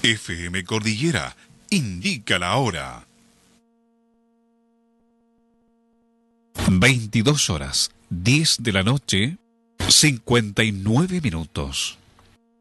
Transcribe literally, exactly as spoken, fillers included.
F M Cordillera indica la hora. veintidós horas, diez de la noche, cincuenta y nueve minutos.